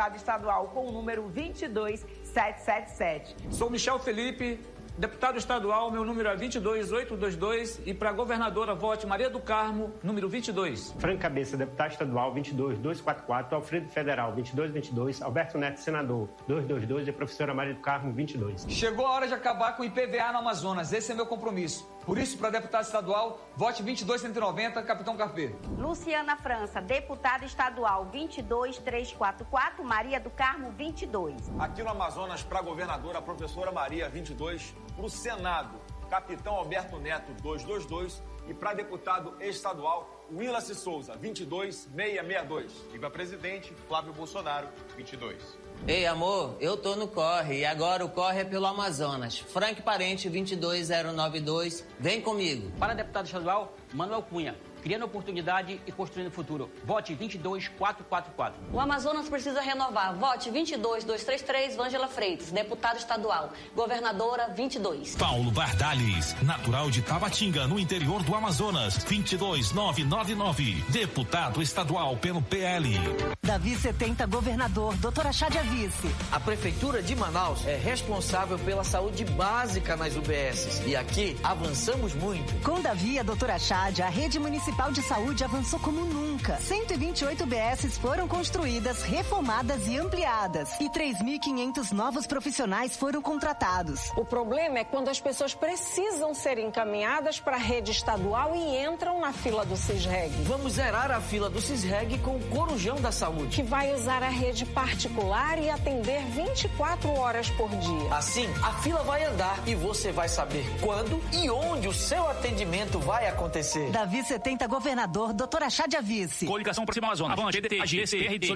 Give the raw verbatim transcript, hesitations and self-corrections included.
deputado estadual com o número vinte e dois mil setecentos e setenta e sete. Sou Michel Felipe, deputado estadual, meu número é vinte e dois mil oitocentos e vinte e dois e para governadora vote Maria do Carmo, número vinte e dois. Franco Cabeça, deputado estadual vinte e dois mil duzentos e quarenta e quatro, Alfredo Federal vinte e dois mil e vinte e dois, Alberto Neto, senador duzentos e vinte e dois e a professora Maria do Carmo vinte e dois. Chegou a hora de acabar com o I P V A no Amazonas, esse é meu compromisso. Por isso, para deputado estadual, vote vinte e dois mil cento e noventa, Capitão Carpê. Luciana França, deputada estadual vinte e dois mil trezentos e quarenta e quatro, Maria do Carmo vinte e dois. Aqui no Amazonas, para governadora, a professora Maria vinte e dois, para o Senado, Capitão Alberto Neto duzentos e vinte e dois e para deputado estadual, Willace Souza vinte e dois mil seiscentos e sessenta e dois. E para presidente, Flávio Bolsonaro vinte e dois. Ei, amor, eu tô no corre e agora o corre é pelo Amazonas. Frank Parente, vinte e dois mil noventa e dois, vem comigo. Para deputado estadual, Manuel Cunha, criando oportunidade e construindo futuro. Vote vinte e dois mil quatrocentos e quarenta e quatro. O Amazonas precisa renovar. Vote vinte e dois mil duzentos e trinta e três, Vângela Freitas, deputada estadual. Governadora, vinte e dois. Paulo Bardales, natural de Tabatinga, no interior do Amazonas, vinte e dois mil novecentos e noventa e nove, deputado estadual pelo P L. Davi setenta, governador, doutora Chádia Vice. A Prefeitura de Manaus é responsável pela saúde básica nas U B Ss. E aqui avançamos muito. Com Davi e a doutora Chádia, a rede municipal de saúde avançou como nunca. cento e vinte e oito U B Ss foram construídas, reformadas e ampliadas. E três mil e quinhentos novos profissionais foram contratados. O problema é quando as pessoas precisam ser encaminhadas para a rede estadual e entram na fila do CISREG. Vamos zerar a fila do CISREG com o Corujão da Saúde, que vai usar a rede particular e atender vinte e quatro horas por dia. Assim, a fila vai andar e você vai saber quando e onde o seu atendimento vai acontecer. Davi setenta, governador, doutora Chádia Vice. Coligação Próxima Amazonas. Avante, P D T, A G C R D.